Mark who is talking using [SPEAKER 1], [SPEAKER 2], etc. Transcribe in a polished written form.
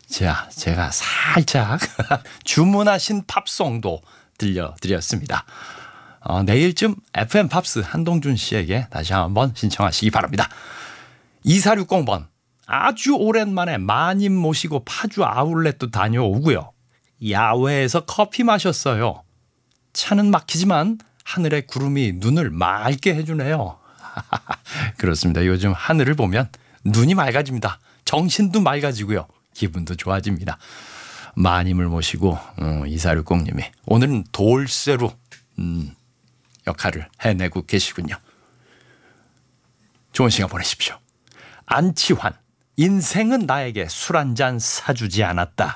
[SPEAKER 1] 자, 제가 살짝 주문하신 팝송도 들려드렸습니다. 내일쯤 FM 팝스 한동준 씨에게 다시 한번 신청하시기 바랍니다. 2460번. 아주 오랜만에 마님 모시고 파주 아울렛도 다녀오고요. 야외에서 커피 마셨어요. 차는 막히지만 하늘의 구름이 눈을 맑게 해주네요. 그렇습니다. 요즘 하늘을 보면 눈이 맑아집니다. 정신도 맑아지고요. 기분도 좋아집니다. 마님을 모시고 2460님이 오늘은 돌쇠로 역할을 해내고 계시군요. 좋은 시간 보내십시오. 안치환, 인생은 나에게 술 한 잔 사주지 않았다.